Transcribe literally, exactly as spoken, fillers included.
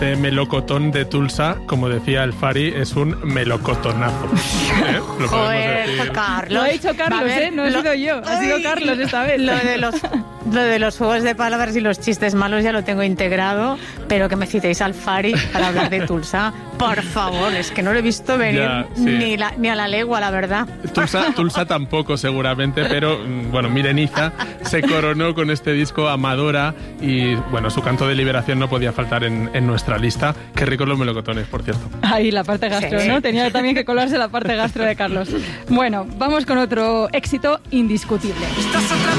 este melocotón de Tulsa, como decía el Fari, es un melocotonazo. ¿Eh? Lo Joder, decir. Carlos. Lo ha dicho Carlos, ver, ¿eh? No he lo... sido yo, ha sido Ay, Carlos esta vez. Lo de, los, lo de los juegos de palabras y los chistes malos ya lo tengo integrado, pero que me citéis al Fari para hablar de Tulsa, por favor, es que no lo he visto venir Ya, sí. ni, la, ni a la legua, la verdad. Tulsa, Tulsa tampoco, seguramente, pero bueno, Mireniza se coronó con este disco Amadora y bueno, su canto de liberación no podía faltar en, en nuestra lista. Qué ricos los melocotones, por cierto. Ahí la parte gastro, Sí. ¿no? Tenía también que colarse la parte gastro de Carlos. Bueno, vamos con otro éxito indiscutible. Estás otra